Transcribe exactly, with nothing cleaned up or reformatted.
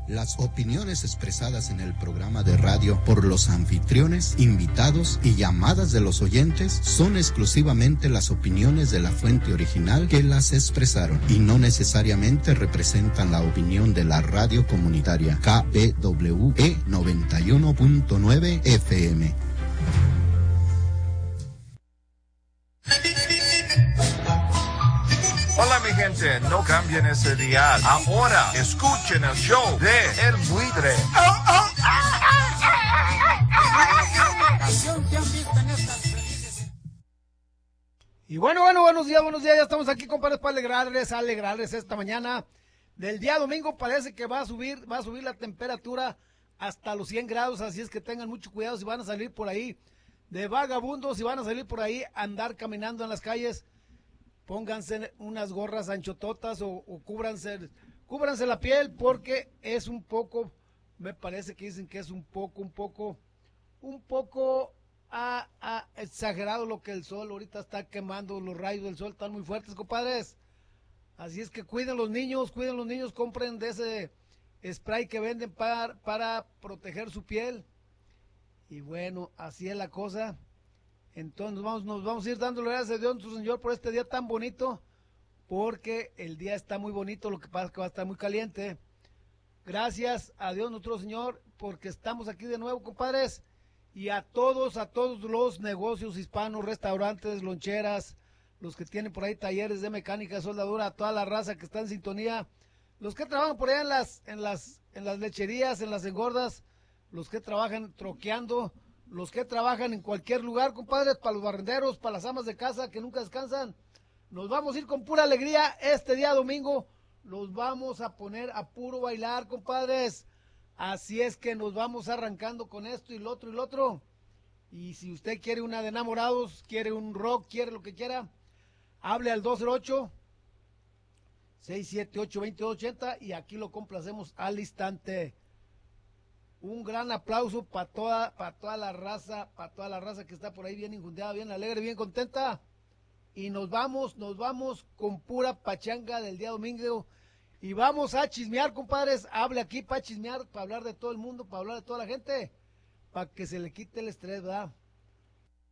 Las opiniones expresadas en el programa de radio por los anfitriones, invitados y llamadas de los oyentes son exclusivamente las opiniones de la fuente original que las expresaron y no necesariamente representan la opinión de la radio comunitaria K B W E noventa y uno punto nueve F M. Hola mi gente, no cambien ese dial. Ahora escuchen el show de El Buitre. Oh, oh, ah, ah, ah, ah, ah. Y bueno, bueno, buenos días, buenos días. Ya estamos aquí, compadres, para alegrarles, alegrarles esta mañana del día domingo. Parece que va a subir, va a subir la temperatura hasta los cien grados, así es que tengan mucho cuidado si van a salir por ahí de vagabundos, si van a salir por ahí a andar caminando en las calles. Pónganse unas gorras anchototas o, o cúbranse, cúbranse la piel porque es un poco, me parece que dicen que es un poco, un poco, un poco ah, ah, exagerado lo que el sol ahorita está quemando, los rayos del sol están muy fuertes, compadres. Así es que cuiden los niños, cuiden los niños, compren de ese spray que venden para, para proteger su piel. Y bueno, así es la cosa. Entonces nos vamos, nos vamos a ir dándole gracias a Dios nuestro Señor por este día tan bonito, porque el día está muy bonito, lo que pasa es que va a estar muy caliente. Gracias a Dios nuestro Señor, porque estamos aquí de nuevo, compadres, y a todos, a todos los negocios hispanos, restaurantes, loncheras, los que tienen por ahí talleres de mecánica, soldadura, a toda la raza que está en sintonía, los que trabajan por allá en las, en las, en las lecherías, en las engordas, los que trabajan troqueando, los que trabajan en cualquier lugar, compadres, para los barrenderos, para las amas de casa que nunca descansan. Nos vamos a ir con pura alegría este día domingo, los vamos a poner a puro bailar, compadres. Así es que nos vamos arrancando con esto y lo otro y lo otro. Y si usted quiere una de enamorados, quiere un rock, quiere lo que quiera, hable al dos cero ocho, seis siete ocho, dos dos ocho cero y aquí lo complacemos al instante. Un gran aplauso para toda, para toda la raza, para toda la raza que está por ahí bien injundiada, bien alegre, bien contenta. Y nos vamos, nos vamos con pura pachanga del día domingo. Y vamos a chismear, compadres. Hable aquí para chismear, para hablar de todo el mundo, para hablar de toda la gente, para que se le quite el estrés, ¿verdad?